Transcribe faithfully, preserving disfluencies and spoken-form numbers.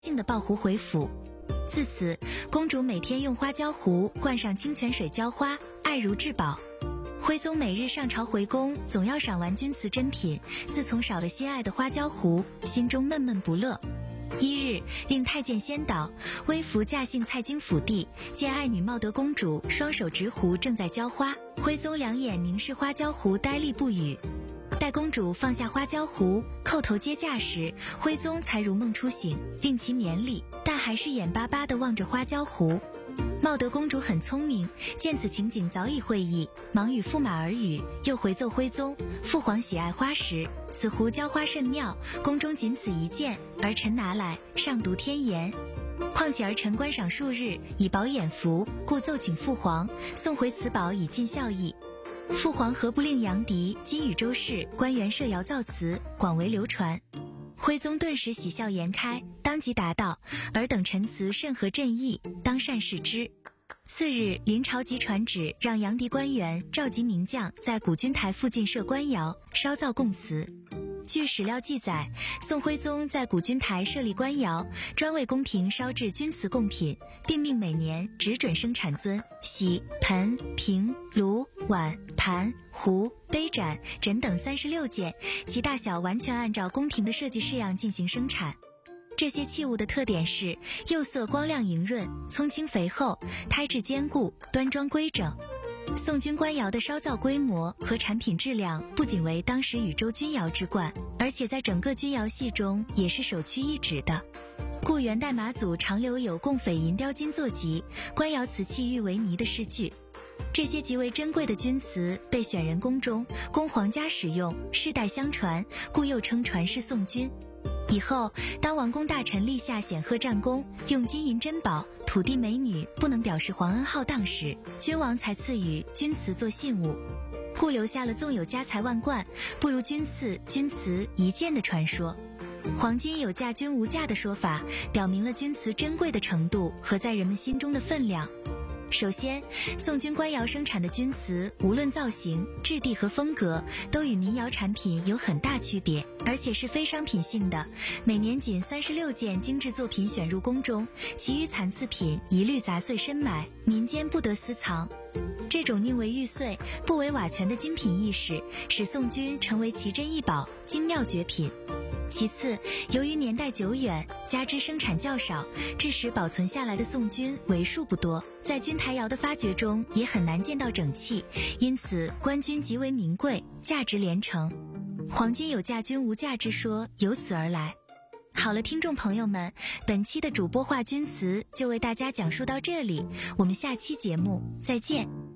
性的抱壶回府。自此，公主每天用花椒壶灌上清泉水浇花，爱如至宝。徽宗每日上朝回宫，总要赏玩钧瓷珍品，自从少了心爱的花椒壶，心中闷闷不乐。一日，令太监先导，微服驾幸蔡京府邸，见爱女茂德公主双手执壶正在浇花，徽宗两眼凝视花椒壶，呆立不语。待公主放下花椒壶，叩头接驾时，徽宗才如梦初醒，令其免礼，但还是眼巴巴地望着花椒壶。茂德公主很聪明，见此情景早已会意，忙与驸马耳语，又回奏徽宗：父皇喜爱花石，此壶浇花甚妙，宫中仅此一件，儿臣拿来上读天言。况且儿臣观赏数日，以饱眼福，故奏请父皇送回此宝以尽孝义。父皇何不令杨迪、金宇周氏官员设谣造词，广为流传？徽宗顿时喜笑颜开，当即答道：尔等陈词甚合朕意，当善视之。次日，临朝即传旨，让杨迪官员召集名将，在古君台附近设官窑，烧造贡瓷。据史料记载，宋徽宗在古君台设立官窑，专为宫廷烧制钧瓷贡品，并命每年只准生产尊、洗、盆、瓶、炉、碗、盘、壶、杯盏、枕等三十六件，其大小完全按照宫廷的设计式样进行生产。这些器物的特点是釉色光亮莹润，葱青肥厚，胎质坚固，端庄规整。宋军官窑的烧造规模和产品质量不仅为当时禹州钧窑之冠，而且在整个钧窑系中也是首屈一指的。故元代马祖常留有供匪银雕金坐集，官窑瓷器玉为泥的诗句。这些极为珍贵的钧瓷被选人宫中，供皇家使用，世代相传，故又称传世宋钧。以后，当王公大臣立下显赫战功，用金银珍宝、土地美女不能表示皇恩浩荡时，君王才赐予钧瓷做信物，故留下了纵有家财万贯，不如君赐钧瓷一件的传说。黄金有价钧无价的说法，表明了钧瓷珍贵的程度和在人们心中的分量。首先，宋军官窑生产的钧瓷，无论造型、质地和风格，都与民窑产品有很大区别，而且是非商品性的。每年仅三十六件精致作品选入宫中，其余残次品一律杂碎深埋，民间不得私藏。这种宁为玉碎，不为瓦全的精品意识，使宋钧成为奇珍异宝、精妙绝品。其次，由于年代久远，加之生产较少，致使保存下来的宋钧为数不多，在钧台窑的发掘中也很难见到整器，因此官钧极为名贵，价值连城。黄金有价钧无价之说由此而来。好了，听众朋友们，本期的主播话钧瓷就为大家讲述到这里，我们下期节目再见。